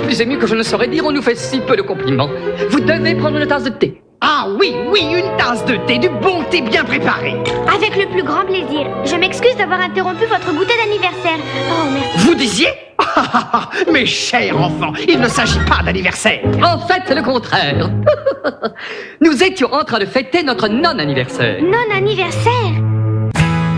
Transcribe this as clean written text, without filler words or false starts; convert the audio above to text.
plus ému que je ne saurais dire, on nous fait si peu de compliments. Vous devez prendre une tasse de thé. Ah oui, une tasse de thé, du bon thé bien préparé. Avec le plus grand plaisir. Je m'excuse d'avoir interrompu votre goûter d'anniversaire. Oh, merci. Vous disiez? Mes chers enfants, il ne s'agit pas d'anniversaire. En fait, c'est le contraire. Nous étions en train de fêter notre non-anniversaire. Non-anniversaire?